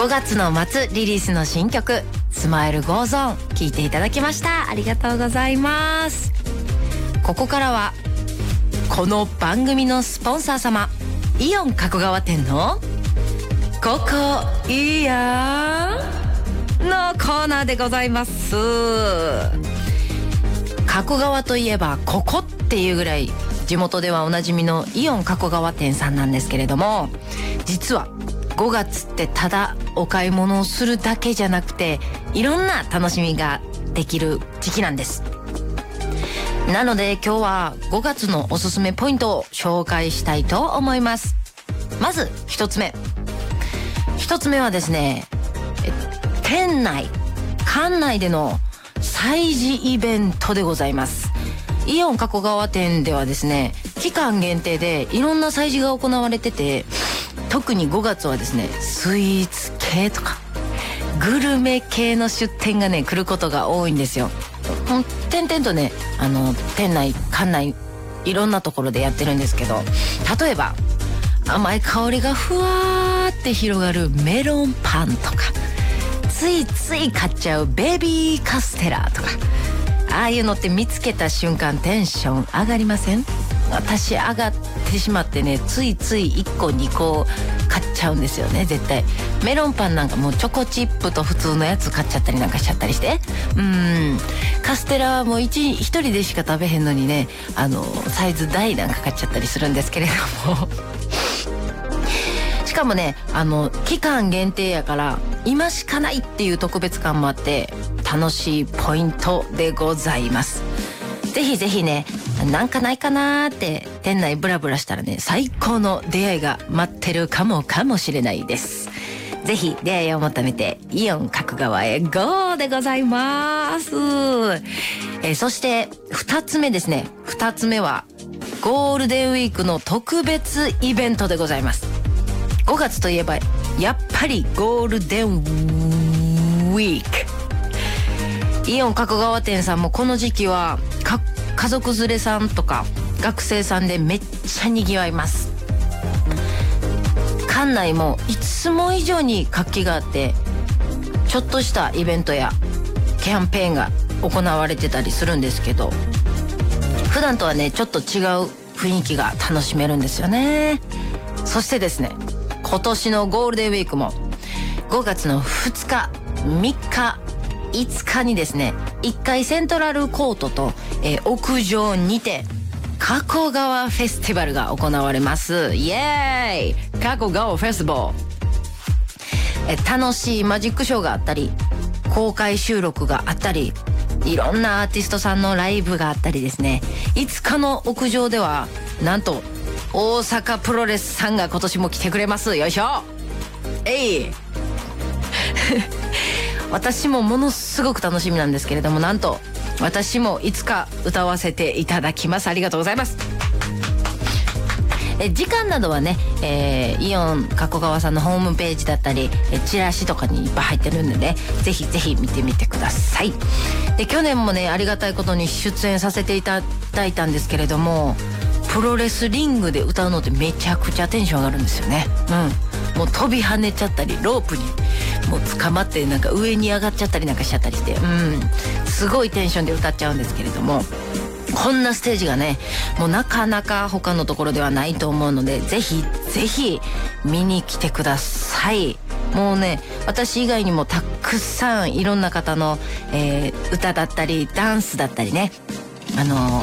5月の末リリースの新曲スマイルゴーゾーン聴いていただきました。ありがとうございます。ここからはこの番組のスポンサー様イオン加古川店のここいいやのコーナーでございます。加古川といえばここっていうぐらい地元ではおなじみのイオン加古川店さんなんですけれども、実は5月ってただお買い物をするだけじゃなくていろんな楽しみができる時期なんです。なので今日は5月のおすすめポイントを紹介したいと思います。まず一つ目はですね、館内での催事イベントでございます。イオン加古川店ではですね、期間限定でいろんな催事が行われてて、特に5月はですね、スイーツ系とかグルメ系の出店がね来ることが多いんですよ。点々とね、店内館内いろんなところでやってるんですけど、例えば甘い香りがふわーって広がるメロンパンとか、ついつい買っちゃうベビーカステラとか、ああいうのって見つけた瞬間テンション上がりません？私上がってしまってね、ついつい1個2個買っちゃうんですよね。絶対メロンパンなんかもうチョコチップと普通のやつ買っちゃったりなんかしちゃったりして、カステラはもう一人でしか食べへんのにね、サイズ大なんか買っちゃったりするんですけれどもしかもね、期間限定やから今しかないっていう特別感もあって楽しいポイントでございます。ぜひぜひね、なんかないかなーって店内ブラブラしたらね、最高の出会いが待ってるかもしれないです。ぜひ出会いを求めてイオン加古川へ GO でございます。そして2つ目ですね。2つ目はゴールデンウィークの特別イベントでございます。5月といえばやっぱりゴールデンウィーク。イオン加古川店さんもこの時期は家族連れさんとか学生さんでめっちゃにぎわいます。館内もいつも以上に活気があって、ちょっとしたイベントやキャンペーンが行われてたりするんですけど、普段とはねちょっと違う雰囲気が楽しめるんですよね。そしてですね、今年のゴールデンウィークも5月の2日3日5日にですね、1階セントラルコートと、屋上にて加古川フェスティバルが行われます。イエーイ加古川フェスティバル。楽しいマジックショーがあったり、公開収録があったり、いろんなアーティストさんのライブがあったりですね、5日の屋上ではなんと大阪プロレスさんが今年も来てくれます。よいしょ私もものすごく楽しみなんですけれども、なんと私もいつか歌わせていただきます。ありがとうございます。時間などはね、イオン加古川さんのホームページだったりチラシとかにいっぱい入ってるんでね、ぜひぜひ見てみてください。で、去年もねありがたいことに出演させていただいたんですけれども、プロレスリングで歌うのってめちゃくちゃテンション上がるんですよね。もう飛び跳ねちゃったり、ロープにもう捕まってなんか上に上がっちゃったりなんかしちゃったりして、すごいテンションで歌っちゃうんですけれども、こんなステージがねもうなかなか他のところではないと思うので、ぜひぜひ見に来てください。もうね、私以外にもたくさんいろんな方の、歌だったりダンスだったりね、